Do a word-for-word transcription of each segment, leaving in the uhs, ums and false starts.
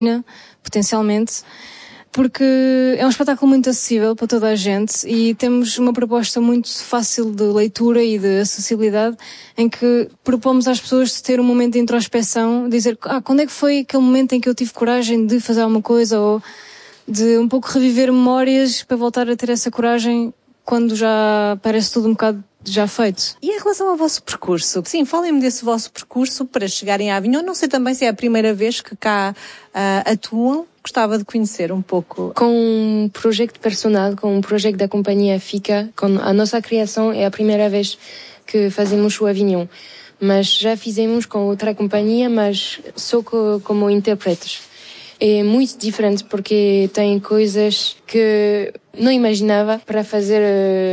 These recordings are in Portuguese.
potencialmente, porque é um espetáculo muito acessível para toda a gente e temos uma proposta muito fácil de leitura e de acessibilidade, em que propomos às pessoas de ter um momento de introspeção, dizer, ah, quando é que foi aquele momento em que eu tive coragem de fazer alguma coisa, ou de um pouco reviver memórias para voltar a ter essa coragem quando já parece tudo um bocado já feito. E em relação ao vosso percurso? Sim, falem-me desse vosso percurso para chegarem a Avignon. Não sei também se é a primeira vez que cá uh, atuam. Gostava de conhecer um pouco. Com um projeto personal, com um projeto da companhia Fica, com a nossa criação, é a primeira vez que fazemos o Avignon. Mas já fizemos com outra companhia, mas só como intérpretes. É muito diferente porque tem coisas que não imaginava para fazer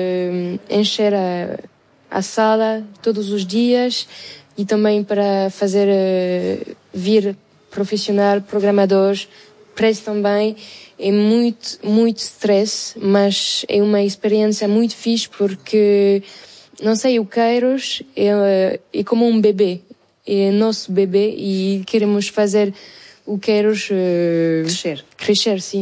uh, encher a, a sala todos os dias e também para fazer uh, vir profissional, programadores, press também. É muito, muito stress, mas é uma experiência muito fixe porque, não sei, o Kairos é, é como um bebê, é nosso bebê e queremos fazer o Kairos uh, crescer. Crescer, sim.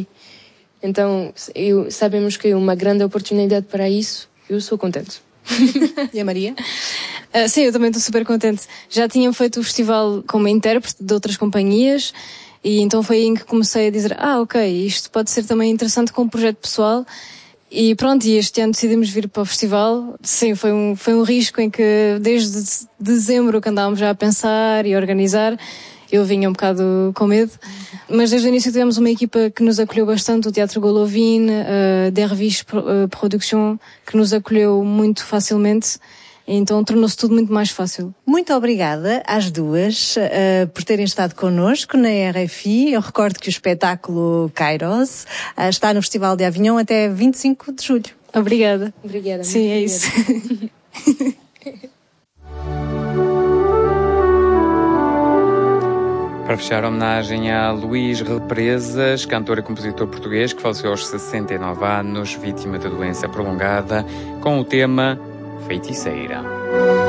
Então, eu, sabemos que é uma grande oportunidade para isso. Eu sou contente. E a Maria? Uh, sim, eu também estou super contente. Já tinham feito o festival como intérprete de outras companhias e então foi aí que comecei a dizer, ah, ok, isto pode ser também interessante como projeto pessoal. E pronto, e este ano decidimos vir para o festival. Sim, foi um, foi um risco em que desde dezembro que andávamos já a pensar e a organizar. Eu vinha um bocado com medo, mas desde o início tivemos uma equipa que nos acolheu bastante, o Teatro Golovin, a Dervish Production, que nos acolheu muito facilmente, então tornou-se tudo muito mais fácil. Muito obrigada às duas uh, por terem estado connosco na R F I. Eu recordo que o espetáculo Kairos uh, está no Festival de Avignon até vinte e cinco de julho. Obrigada. Obrigada. Sim, é isso. Para fechar a homenagem a Luís Represas, cantor e compositor português que faleceu aos sessenta e nove anos, vítima de doença prolongada, com o tema Feiticeira.